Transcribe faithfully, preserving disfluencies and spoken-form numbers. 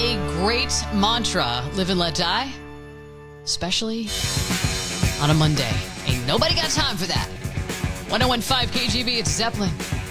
a great mantra, live and let die, especially on a Monday. Ain't nobody got time for that. ten fifteen K G B, it's Zeppelin.